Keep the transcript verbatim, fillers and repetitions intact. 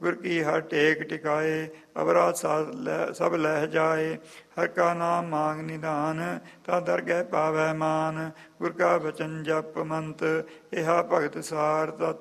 ਗੁਰ ਕੀ ਹਰ ਟੇਕ ਟਿਕਾਏ, ਅਵਰਾ ਸਭ ਲਹਿ ਜਾਏ। ਹਰ ਕਾ ਨਾਮ ਮਾਂਗ ਨਿਧਾਨ, ਤਾ ਦਰਗਹਿ ਪਾਵੈ ਮਾਨ। ਗੁਰ ਕਾ ਬਚਨ ਜਪ ਮੰਤ, ਇਹਾ ਭਗਤ ਸਾਰ ਤਤ